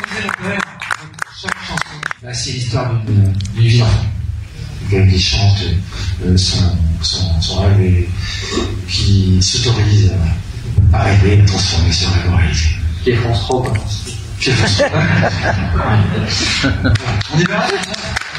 disait le poème, chaque chanson, bah, c'est l'histoire d'une vie d'enfant. Quelqu'un qui chante son rêve et qui s'autorise à rêver, à transformer ce rêve en réalité. Qui est France 3, Qui est France 3. On y va?